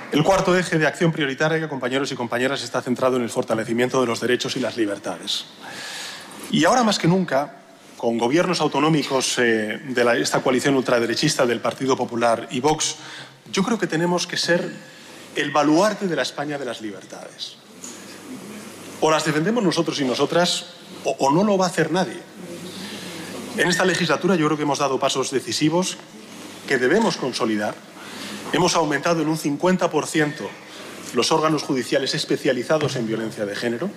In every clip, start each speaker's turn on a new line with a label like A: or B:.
A: El cuarto eje de acción prioritaria, compañeros y compañeras, está centrado en el fortalecimiento de los derechos y las libertades. Y ahora más que nunca, con gobiernos autonómicos de esta coalición ultraderechista del Partido Popular y Vox, yo creo que tenemos que ser el baluarte de la España de las libertades. O las defendemos nosotros y nosotras, o no lo va a hacer nadie. En esta legislatura yo creo que hemos dado pasos decisivos que debemos consolidar. Hemos aumentado en un 50% los órganos judiciales especializados en violencia de género.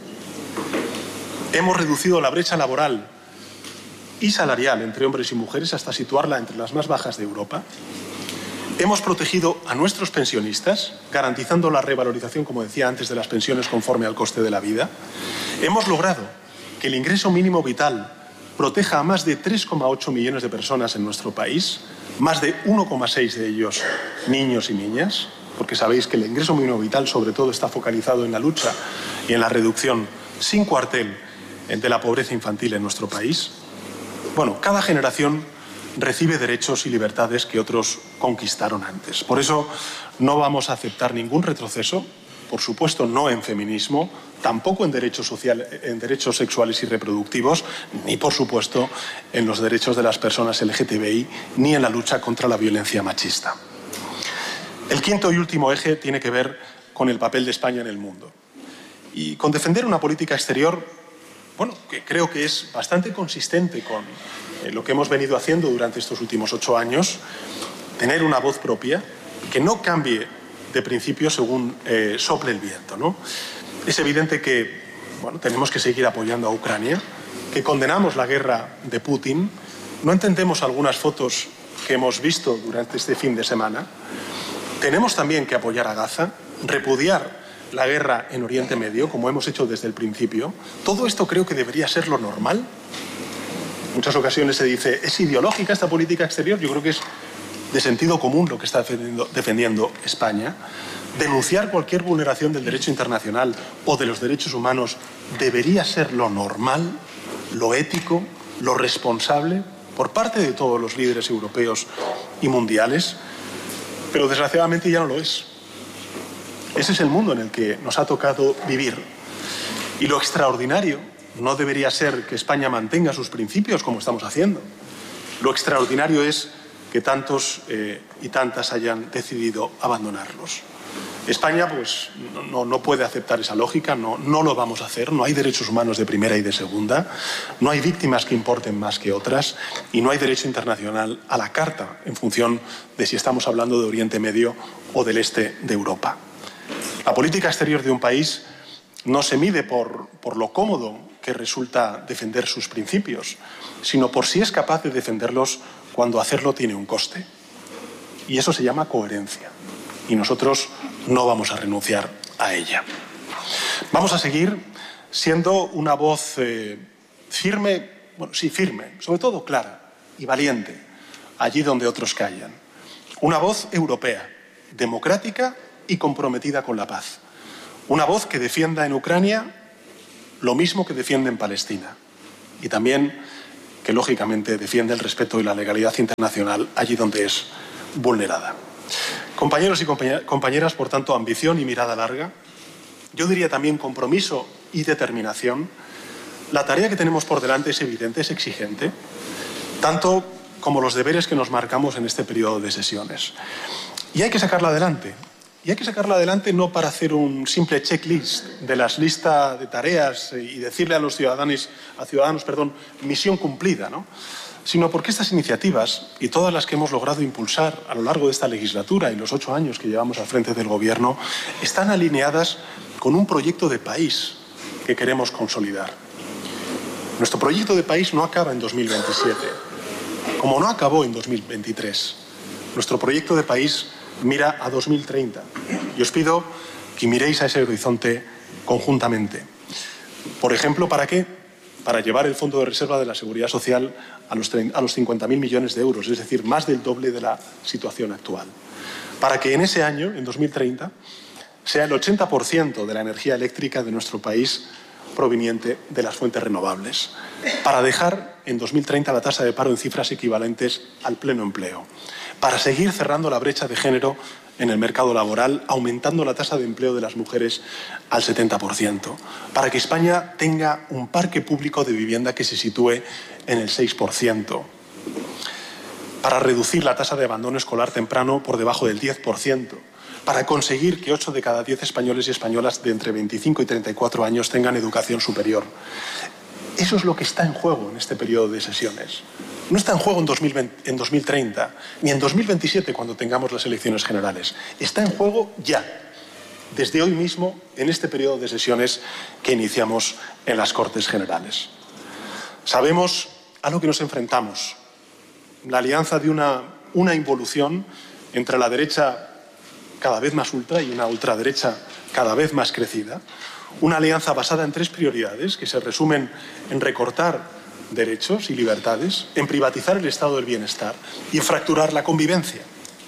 A: Hemos reducido la brecha laboral y salarial entre hombres y mujeres hasta situarla entre las más bajas de Europa. Hemos protegido a nuestros pensionistas, garantizando la revalorización, como decía antes, de las pensiones conforme al coste de la vida. Hemos logrado que el ingreso mínimo vital proteja a más de 3,8 millones de personas en nuestro país, más de 1,6 de ellos niños y niñas, porque sabéis que el ingreso mínimo vital sobre todo está focalizado en la lucha y en la reducción sin cuartel de la pobreza infantil en nuestro país. Bueno, cada generación recibe derechos y libertades que otros conquistaron antes. Por eso no vamos a aceptar ningún retroceso, por supuesto no en feminismo, tampoco en derechos sexuales y reproductivos, ni por supuesto en los derechos de las personas LGTBI, ni en la lucha contra la violencia machista. El quinto y último eje tiene que ver con el papel de España en el mundo. Y con defender una política exterior, bueno, que creo que es bastante consistente con lo que hemos venido haciendo durante estos últimos 8 años, tener una voz propia, que no cambie de principio según sople el viento, ¿no? Es evidente que tenemos que seguir apoyando a Ucrania, que condenamos la guerra de Putin, no entendemos algunas fotos que hemos visto durante este fin de semana. Tenemos también que apoyar a Gaza, repudiar la guerra en Oriente Medio, como hemos hecho desde el principio. Todo esto creo que debería ser lo normal. En muchas ocasiones se dice, ¿es ideológica esta política exterior? Yo creo que es de sentido común lo que está defendiendo España. Denunciar cualquier vulneración del derecho internacional o de los derechos humanos debería ser lo normal, lo ético, lo responsable por parte de todos los líderes europeos y mundiales, pero desgraciadamente ya no lo es. Ese es el mundo en el que nos ha tocado vivir. Y lo extraordinario no debería ser que España mantenga sus principios como estamos haciendo. Lo extraordinario es que tantos y tantas hayan decidido abandonarlos. España no puede aceptar esa lógica, no lo vamos a hacer, no hay derechos humanos de primera y de segunda, no hay víctimas que importen más que otras y no hay derecho internacional a la carta en función de si estamos hablando de Oriente Medio o del este de Europa. La política exterior de un país no se mide por lo cómodo que resulta defender sus principios, sino por si es capaz de defenderlos cuando hacerlo tiene un coste. Y eso se llama coherencia. Y nosotros no vamos a renunciar a ella. Vamos a seguir siendo una voz firme, sobre todo clara y valiente, allí donde otros callan. Una voz europea, democrática y comprometida con la paz. Una voz que defienda en Ucrania lo mismo que defiende en Palestina. Y también que, lógicamente, defiende el respeto y la legalidad internacional allí donde es vulnerada. Compañeros y compañeras, por tanto, ambición y mirada larga. Yo diría también compromiso y determinación. La tarea que tenemos por delante es evidente, es exigente, tanto como los deberes que nos marcamos en este periodo de sesiones. Y hay que sacarla adelante. Y hay que sacarla adelante no para hacer un simple checklist de las listas de tareas y decirle a los ciudadanos, misión cumplida, ¿no? Sino porque estas iniciativas y todas las que hemos logrado impulsar a lo largo de esta legislatura y los 8 años que llevamos al frente del Gobierno están alineadas con un proyecto de país que queremos consolidar. Nuestro proyecto de país no acaba en 2027, como no acabó en 2023. Nuestro proyecto de país mira a 2030 y os pido que miréis a ese horizonte conjuntamente. Por ejemplo, ¿para qué? Para llevar el Fondo de Reserva de la Seguridad Social a los 50.000 millones de euros, es decir, más del doble de la situación actual. Para que en ese año, en 2030, sea el 80% de la energía eléctrica de nuestro país proveniente de las fuentes renovables. Para dejar en 2030 la tasa de paro en cifras equivalentes al pleno empleo. Para seguir cerrando la brecha de género en el mercado laboral, aumentando la tasa de empleo de las mujeres al 70%, para que España tenga un parque público de vivienda que se sitúe en el 6%, para reducir la tasa de abandono escolar temprano por debajo del 10%, para conseguir que 8 de cada 10 españoles y españolas de entre 25 y 34 años tengan educación superior. Eso es lo que está en juego en este periodo de sesiones. No está en juego en 2030, ni en 2027 cuando tengamos las elecciones generales. Está en juego ya, desde hoy mismo, en este periodo de sesiones que iniciamos en las Cortes Generales. Sabemos a lo que nos enfrentamos. La alianza de una involución entre la derecha cada vez más ultra y una ultraderecha cada vez más crecida. Una alianza basada en 3 prioridades que se resumen en recortar derechos y libertades, en privatizar el estado del bienestar y en fracturar la convivencia.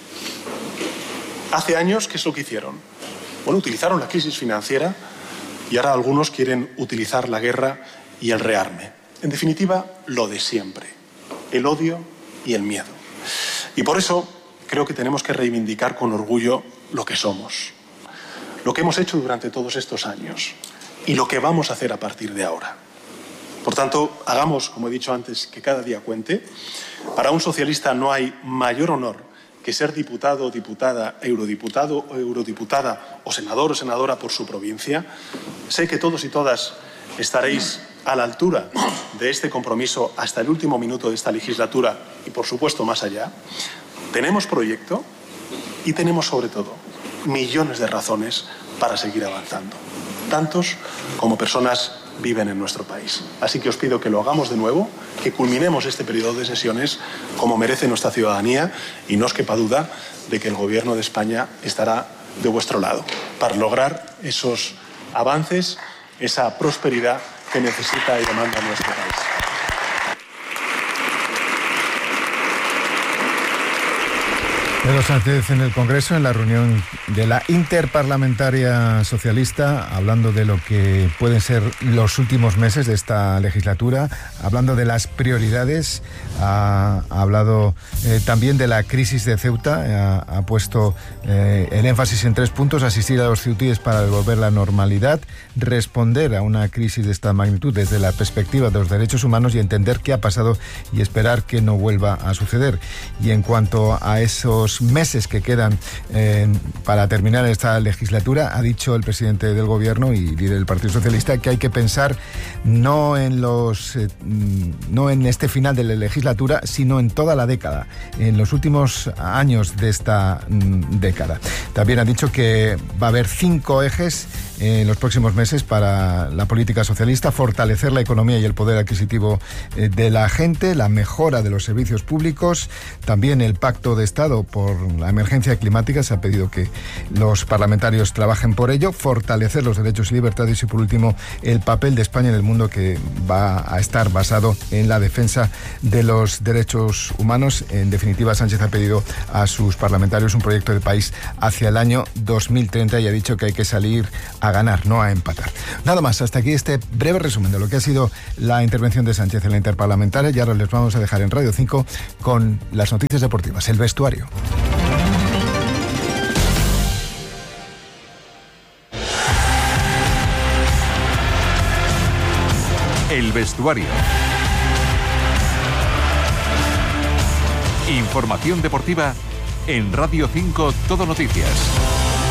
A: Hace años, ¿qué es lo que hicieron? Bueno, utilizaron la crisis financiera y ahora algunos quieren utilizar la guerra y el rearme. En definitiva, lo de siempre, el odio y el miedo. Y por eso creo que tenemos que reivindicar con orgullo lo que somos, lo que hemos hecho durante todos estos años y lo que vamos a hacer a partir de ahora. Por tanto, hagamos, como he dicho antes, que cada día cuente. Para un socialista no hay mayor honor que ser diputado, diputada, eurodiputado o eurodiputada o senador o senadora por su provincia. Sé que todos y todas estaréis a la altura de este compromiso hasta el último minuto de esta legislatura y, por supuesto, más allá. Tenemos proyecto y tenemos, sobre todo, millones de razones para seguir avanzando. Tantos como personas viven en nuestro país. Así que os pido que lo hagamos de nuevo, que culminemos este periodo de sesiones como merece nuestra ciudadanía y no os quepa duda de que el Gobierno de España estará de vuestro lado para lograr esos avances, esa prosperidad que necesita y demanda nuestro país.
B: Pedro Sánchez en el Congreso, en la reunión de la Interparlamentaria Socialista, hablando de lo que pueden ser los últimos meses de esta legislatura, hablando de las prioridades, ha hablado también de la crisis de Ceuta, ha puesto el énfasis en 3 puntos: asistir a los ceutíes para devolver la normalidad, responder a una crisis de esta magnitud desde la perspectiva de los derechos humanos y entender qué ha pasado y esperar que no vuelva a suceder. Y en cuanto a esos meses que quedan para terminar esta legislatura, ha dicho el presidente del Gobierno y líder del Partido Socialista que hay que pensar no en este final de la legislatura, sino en toda la década, en los últimos años de esta década. También ha dicho que va a haber 5 ejes en los próximos meses para la política socialista: fortalecer la economía y el poder adquisitivo de la gente, la mejora de los servicios públicos, también el pacto de Estado por la emergencia climática, se ha pedido que los parlamentarios trabajen por ello, fortalecer los derechos y libertades y, por último, el papel de España en el mundo, que va a estar basado en la defensa de los derechos humanos. En definitiva, Sánchez ha pedido a sus parlamentarios un proyecto de país hacia el año 2030 y ha dicho que hay que salir a ganar, no a empatar. Nada más, hasta aquí este breve resumen de lo que ha sido la intervención de Sánchez en la Interparlamentaria, y ahora les vamos a dejar en Radio 5 con las noticias deportivas, el vestuario.
C: El vestuario. Información deportiva en Radio 5 Todo Noticias.